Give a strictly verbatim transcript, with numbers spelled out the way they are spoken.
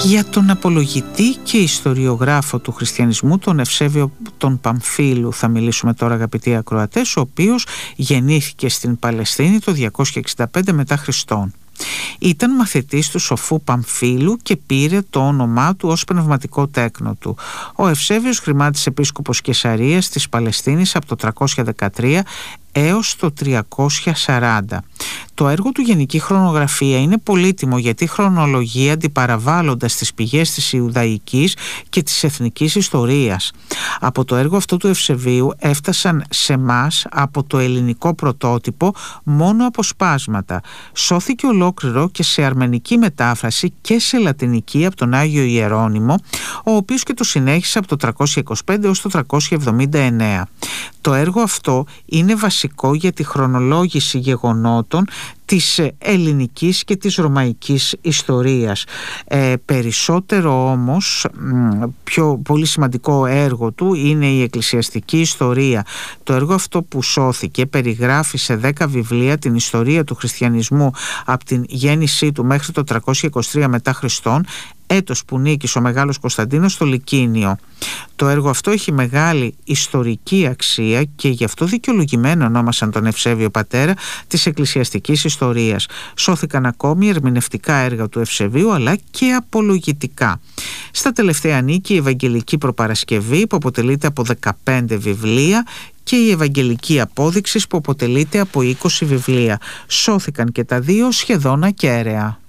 Για τον απολογητή και ιστοριογράφο του χριστιανισμού, τον Ευσέβιο τον Παμφίλου, θα μιλήσουμε τώρα, αγαπητοί ακροατές, ο οποίος γεννήθηκε στην Παλαιστίνη το διακόσια εξήντα πέντε μετά Χριστόν. Ήταν μαθητής του σοφού Παμφίλου και πήρε το όνομά του ως πνευματικό τέκνο του. Ο Ευσέβιος χρημάτης επίσκοπος Καισαρίας της Παλαιστίνης από το τριακόσια δεκατρία έως το τριακόσια σαράντα. Το έργο του Γενική Χρονογραφία είναι πολύτιμο, γιατί χρονολογεί αντιπαραβάλλοντας τις πηγές της Ιουδαϊκής και της εθνικής ιστορίας. Από το έργο αυτό του Ευσεβίου έφτασαν σε μας από το ελληνικό πρωτότυπο μόνο αποσπάσματα. Σώθηκε ολόκληρο και σε αρμενική μετάφραση και σε λατινική από τον Άγιο Ιερώνυμο, ο οποίος και το συνέχισε από το τριακόσια είκοσι πέντε έως το τριακόσια εβδομήντα εννέα. Το έργο αυτό είναι βασικό για τη χρονολόγηση γεγονότων της ελληνικής και της ρωμαϊκής ιστορίας. Ε, περισσότερο όμως, πιο πολύ σημαντικό έργο του είναι η εκκλησιαστική ιστορία. Το έργο αυτό που σώθηκε περιγράφει σε δέκα βιβλία την ιστορία του χριστιανισμού από την γέννησή του μέχρι το τριακόσια είκοσι τρία μετά Χριστόν, έτος που νίκησε ο Μεγάλος Κωνσταντίνος στο Λυκίνιο. Το έργο αυτό έχει μεγάλη ιστορική αξία και γι' αυτό δικαιολογημένα ονόμασαν τον Ευσέβιο πατέρα της εκκλησιαστικής ιστορίας. Σώθηκαν ακόμη ερμηνευτικά έργα του Ευσεβίου, αλλά και απολογητικά. Στα τελευταία ανήκει η Ευαγγελική Προπαρασκευή, που αποτελείται από δεκαπέντε βιβλία, και η Ευαγγελική Απόδειξης, που αποτελείται από είκοσι βιβλία. Σώθηκαν και τα δύο σχεδόν ακέραια.